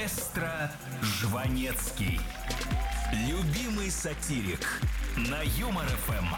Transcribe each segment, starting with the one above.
Маэстро Жванецкий. Любимый сатирик на Юмор ФМ.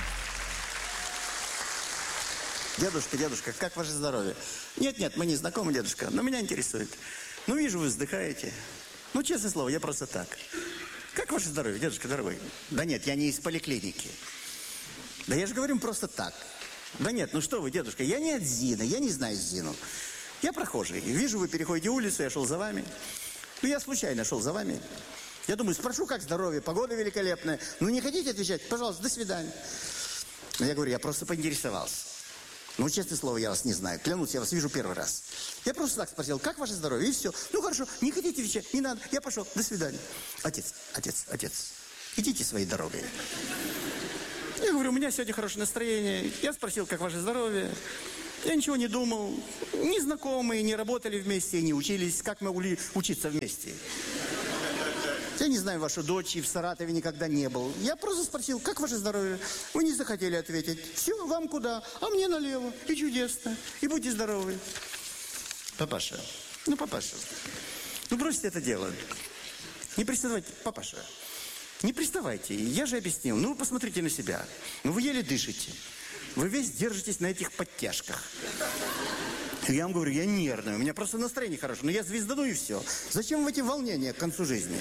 Дедушка, как ваше здоровье? Нет, мы не знакомы, дедушка, но меня интересует. Ну, вижу, вы вздыхаете. Ну, честное слово, я просто так. Как ваше здоровье, дедушка дорогой? Да нет, я не из поликлиники. Да я же говорю просто так. Да нет, ну что вы, дедушка, я не от Зины, я не знаю Зину. Я прохожий. Вижу, вы переходите улицу, я шел за вами. Ну, я случайно шел за вами. Я думаю, спрошу, как здоровье, погода великолепная. Ну, не хотите отвечать? Пожалуйста, до свидания. Но я говорю, я просто поинтересовался. Ну, честное слово, я вас не знаю. Клянусь, я вас вижу первый раз. Я просто так спросил, как ваше здоровье? И все. Ну, хорошо, не хотите отвечать? Не надо. Я пошел. До свидания. Отец, идите своей дорогой. Я говорю, у меня сегодня хорошее настроение. Я спросил, как ваше здоровье. Я ничего не думал. Не знакомые, не работали вместе, не учились. Как мы могли учиться вместе? Я не знаю вашу дочь, и в Саратове никогда не был. Я просто спросил, как ваше здоровье? Вы не захотели ответить. Все, вам куда? А мне налево. И чудесно. И будьте здоровы. Папаша, ну бросьте это дело. Не приставайте, папаша. Не приставайте. Я же объяснил. Ну, вы посмотрите на себя. Ну, вы еле дышите. Вы весь держитесь на этих подтяжках. Я вам говорю, я нервный, у меня просто настроение хорошее, но я звездану и все. Зачем в эти волнения к концу жизни?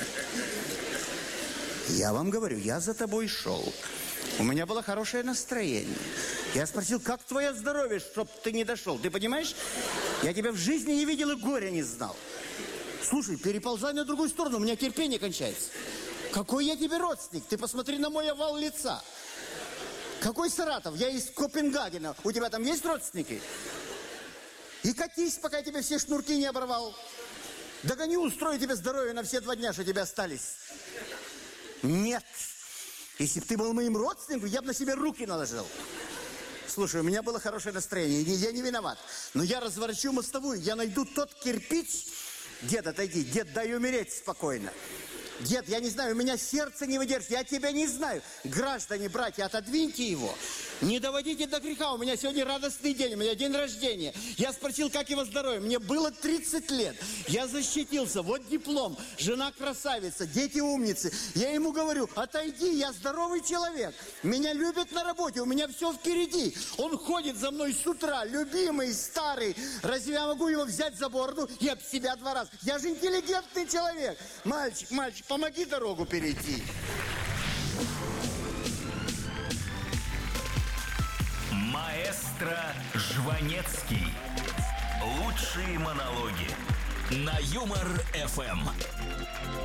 Я вам говорю, я за тобой шел. У меня было хорошее настроение. Я спросил, как твое здоровье, чтоб ты не дошел? Ты понимаешь? Я тебя в жизни не видел и горя не знал. Слушай, переползай на другую сторону, у меня терпение кончается. Какой я тебе родственник? Ты посмотри на мой овал лица. Какой Саратов? Я из Копенгагена. У тебя там есть родственники? И катись, пока я тебе все шнурки не оборвал. Догоню, устрою тебе здоровье на все 2 дня, что тебе остались. Нет. Если бы ты был моим родственником, я бы на себе руки наложил. Слушай, у меня было хорошее настроение, я не виноват. Но я разворачу мостовую, я найду тот кирпич. Дед, отойди, дед, дай умереть спокойно. Дед, я не знаю, у меня сердце не выдержит, я тебя не знаю. Граждане, братья, отодвиньте его. Не доводите до греха, у меня сегодня радостный день, у меня день рождения. Я спросил, как его здоровье, мне было 30 лет. Я защитился, вот диплом, жена красавица, дети умницы. Я ему говорю, отойди, я здоровый человек. Меня любят на работе, у меня все впереди. Он ходит за мной с утра, любимый, старый. Разве я могу его взять за бороду и об себя 2 раза? Я же интеллигентный человек. Мальчик, помоги дорогу перейти. Маэстро Жванецкий. Лучшие монологи на Юмор ФМ.